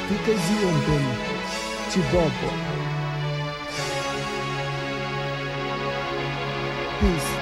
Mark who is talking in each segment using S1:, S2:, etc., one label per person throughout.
S1: Fikaziwe mpeni Chibobo. Peace.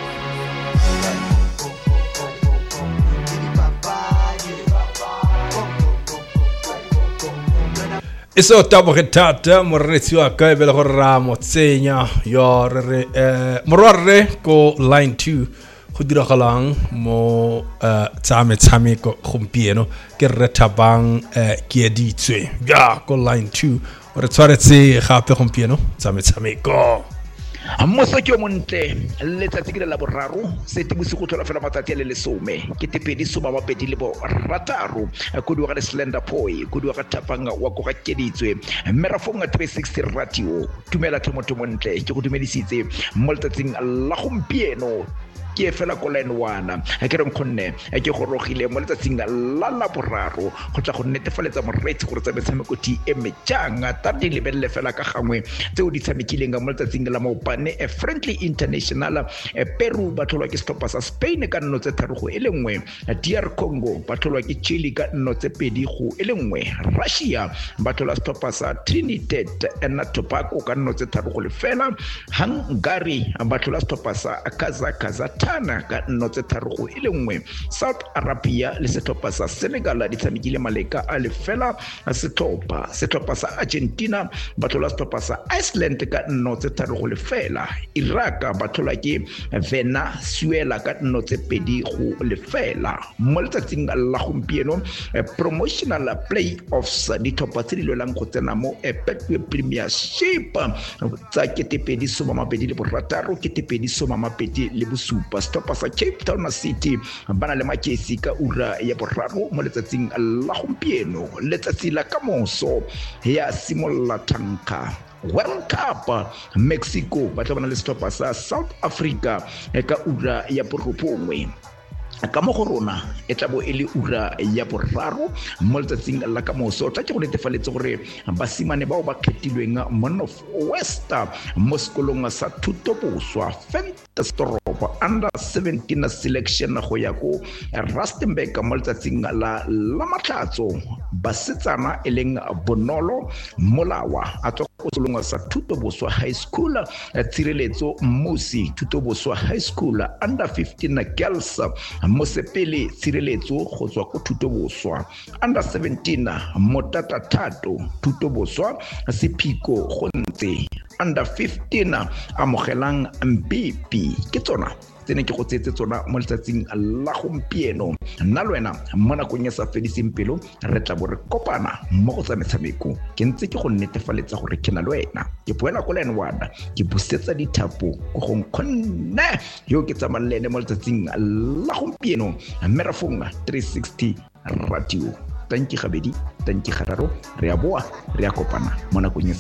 S2: Iso tabo retata moretsi wa ka bele go ramo tsenya yo re morwarre ko line 2 go diragalang mo tshameko gompieno ke re thabang ke editswe ya ko line 2 re tshwaretse gape gompieno tshameko
S3: Moso ke montle letsatsi ke la boraro sete bosigo thola fela matsatsi a le lesome ke tepedi soma mabedi le bo rataro go diwa ga slender boy go diwa ga thapanga wa go ga keditswe merafong a 360 radio tumela thomoto montle ke go dumedisitse mo letsatsing la gompieno ke fela ko line 1 ke re mkhonne ke go rogile mo letsatsing la boraro go tla go netefaletsa moretsi gore tsa metshameko ti emejanga tati lebelle fela ka gangwe tseo di tshamekileng mo letsatsing la maopane friendly international Peru ba tlholwa ke stoppa sa Spain ka nno tse tharo go elengwe DR Congo ba tlholwa ke Chile ka nno tse pedi go elengwe Russia ba tlholwa stoppa sa Trinidad and Tobago ka nno tse tharo go lefela Hungary ba tlholwa stoppa sa Kazakhstan ka nno tse tharo go elengwe South Arabia le setoppa sa Senegal di tshamekile maleka a lefela setoppa sa Argentina ba tlholwa stoppa sa Iceland ka nno tse tharo go lefela Iraq ba tlholwa ke Venezuela ka nno tse pedi go lefela mo letsatsing la gompieno promotional playoffs di topa tse di lwelang go tsena mo Betway Premiership tsa ketepedi soma mabedi le borataro ketepedi soma mabedi le bosupa stoppa sa Cape Town City bana le makesi ka ura ya boraro mo letsatsing la gompieno letsatsi la kamoso ya simolla tanka World Cup Mexico ba tla bana le stoppa sa South Africa ka ura ya borobongwe ka mo go rona e tla bo e le ura ya boraro mo letsatsing la kamoso tla ke go netefaletse gore basimane bao ba khetilweng mo North West mo sekolong sa thuto boswa Ventersdorp under 17 selection go ya ko Rustenburg mo letsatsing la matlhatso basetsana eleng bonolo molawa a tswa go sekolong sa thuto boswa high school tsireletso musi thuto boswa high school under 15 girls mo sepele tsireletso go tswa go thuto boswa under 17 motata thato thuto boswa sephiko go ntse under 15 amogelang mpipi ke tsona tsene ke go tsetse tsona mo letsatsing la gompieno nna lwena mo nakong ya sa fediseng pelo re tla bo re kopana mo go tsa metshameko ke ntse ke go netefaletsa gore ke na lwena ke boela ko line 1 ke busetsa dithapo go nkgonne yo ke tsamalene mo letsatsing la gompieno merafong 360 radio tanki gabedi tanki gararo re a boa re a kopana mo nakong ya